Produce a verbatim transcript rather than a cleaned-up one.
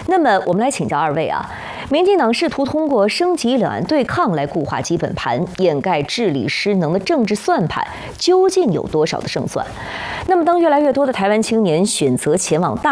那么我们来请教二位啊，民进党试图通过升级两岸对抗来固化基本盘，掩盖治理失能的政治算盘，究竟有多少的胜算？那么当越来越多的台湾青年选择前往大